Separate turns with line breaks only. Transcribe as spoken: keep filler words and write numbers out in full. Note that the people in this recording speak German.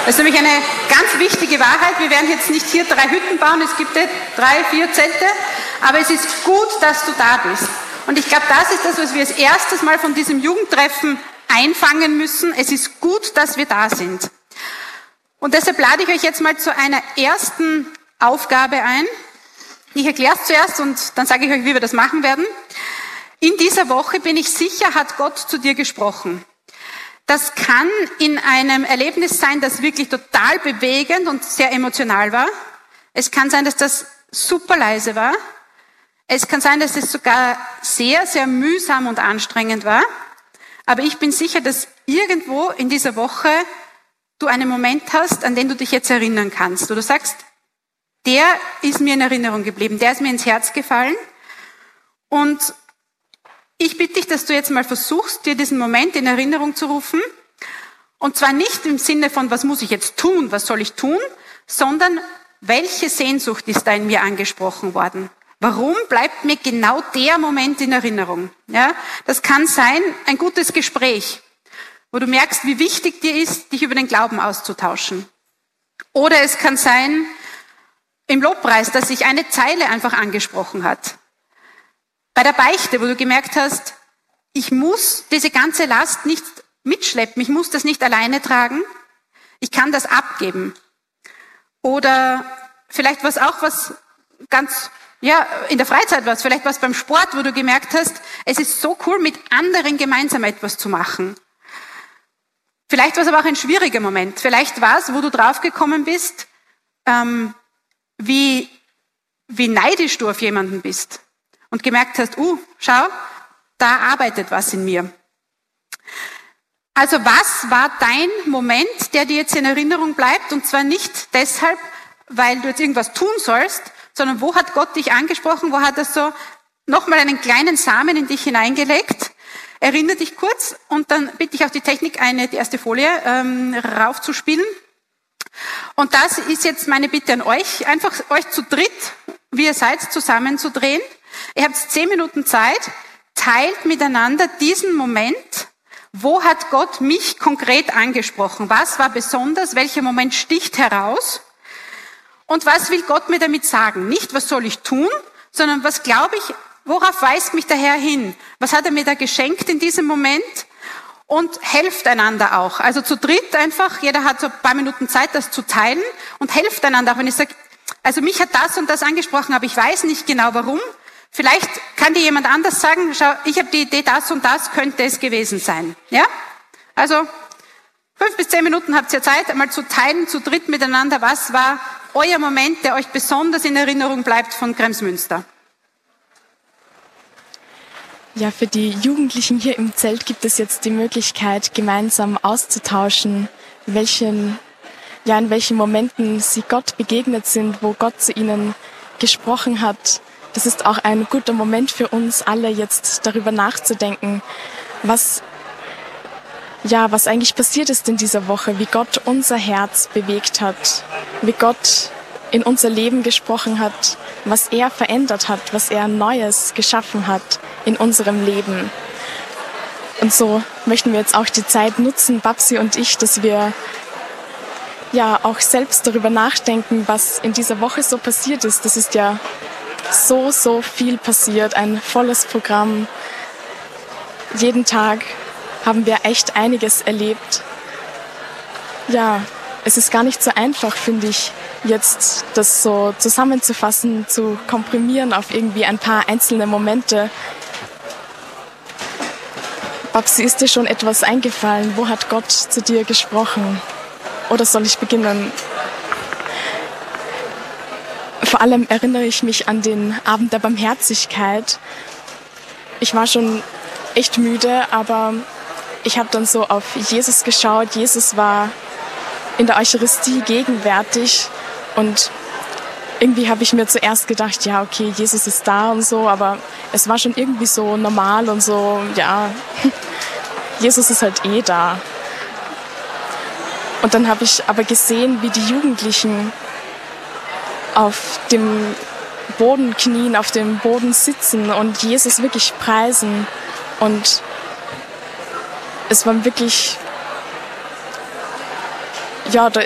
Das ist nämlich eine ganz wichtige Wahrheit. Wir werden jetzt nicht hier drei Hütten bauen, es gibt drei, vier Zelte, aber es ist gut, dass du da bist. Und ich glaube, das ist das, was wir als erstes Mal von diesem Jugendtreffen einfangen müssen. Es ist gut, dass wir da sind. Und deshalb lade ich euch jetzt mal zu einer ersten Aufgabe ein. Ich erkläre es zuerst und dann sage ich euch, wie wir das machen werden. In dieser Woche, bin ich sicher, hat Gott zu dir gesprochen. Das kann in einem Erlebnis sein, das wirklich total bewegend und sehr emotional war. Es kann sein, dass das super leise war. Es kann sein, dass es sogar sehr, sehr mühsam und anstrengend war. Aber ich bin sicher, dass irgendwo in dieser Woche du einen Moment hast, an den du dich jetzt erinnern kannst. Wo du sagst, der ist mir in Erinnerung geblieben, der ist mir ins Herz gefallen. Und ich bitte dich, dass du jetzt mal versuchst, dir diesen Moment in Erinnerung zu rufen. Und zwar nicht im Sinne von, was muss ich jetzt tun, was soll ich tun, sondern welche Sehnsucht ist da in mir angesprochen worden? Warum bleibt mir genau der Moment in Erinnerung? Ja, das kann sein, ein gutes Gespräch, wo du merkst, wie wichtig dir ist, dich über den Glauben auszutauschen. Oder es kann sein, im Lobpreis, dass sich eine Zeile einfach angesprochen hat. Bei der Beichte, wo du gemerkt hast, ich muss diese ganze Last nicht mitschleppen, ich muss das nicht alleine tragen, ich kann das abgeben. Oder vielleicht was auch was ganz, ja, in der Freizeit was, vielleicht was beim Sport, wo du gemerkt hast, es ist so cool, mit anderen gemeinsam etwas zu machen. Vielleicht war es aber auch ein schwieriger Moment. Vielleicht war es, wo du draufgekommen bist, ähm, wie, wie neidisch du auf jemanden bist und gemerkt hast, uh, schau, da arbeitet was in mir. Also was war dein Moment, der dir jetzt in Erinnerung bleibt? Und zwar nicht deshalb, weil du jetzt irgendwas tun sollst, sondern wo hat Gott dich angesprochen? Wo hat er so nochmal einen kleinen Samen in dich hineingelegt? Erinnere dich kurz und dann bitte ich auch die Technik, eine, die erste Folie ähm, raufzuspielen. Und das ist jetzt meine Bitte an euch, einfach euch zu dritt, wie ihr seid, zusammenzudrehen. Ihr habt zehn Minuten Zeit, teilt miteinander diesen Moment. Wo hat Gott mich konkret angesprochen? Was war besonders? Welcher Moment sticht heraus? Und was will Gott mir damit sagen? Nicht, was soll ich tun, sondern was glaube ich, worauf weist mich der Herr hin? Was hat er mir da geschenkt in diesem Moment? Und helft einander auch. Also zu dritt einfach, jeder hat so ein paar Minuten Zeit, das zu teilen und helft einander auch. Wenn ich sage, also mich hat das und das angesprochen, aber ich weiß nicht genau warum. Vielleicht kann dir jemand anders sagen, schau, ich habe die Idee, das und das könnte es gewesen sein. Ja? Also fünf bis zehn Minuten habt ihr Zeit, einmal zu teilen, zu dritt miteinander, was war euer Moment, der euch besonders in Erinnerung bleibt von Kremsmünster.
Ja, für die Jugendlichen hier im Zelt gibt es jetzt die Möglichkeit, gemeinsam auszutauschen, welchen, ja, in welchen Momenten sie Gott begegnet sind, wo Gott zu ihnen gesprochen hat. Das ist auch ein guter Moment für uns alle, jetzt darüber nachzudenken, was, ja, was eigentlich passiert ist in dieser Woche, wie Gott unser Herz bewegt hat, wie Gott in unser Leben gesprochen hat, was er verändert hat, was er Neues geschaffen hat in unserem Leben. Und so möchten wir jetzt auch die Zeit nutzen, Babsi und ich, dass wir ja auch selbst darüber nachdenken, was in dieser Woche so passiert ist. Das ist ja so, so viel passiert, ein volles Programm. Jeden Tag haben wir echt einiges erlebt. Ja, es ist gar nicht so einfach, finde ich, jetzt das so zusammenzufassen, zu komprimieren auf irgendwie ein paar einzelne Momente. Babsi, ist dir schon etwas eingefallen? Wo hat Gott zu dir gesprochen? Oder soll ich beginnen? Vor allem erinnere ich mich an den Abend der Barmherzigkeit. Ich war schon echt müde, aber ich habe dann so auf Jesus geschaut. Jesus war in der Eucharistie gegenwärtig und irgendwie habe ich mir zuerst gedacht, ja, okay, Jesus ist da und so, aber es war schon irgendwie so normal und so, ja, Jesus ist halt eh da. Und dann habe ich aber gesehen, wie die Jugendlichen auf dem Boden knien, auf dem Boden sitzen und Jesus wirklich preisen. Und es war wirklich, ja, da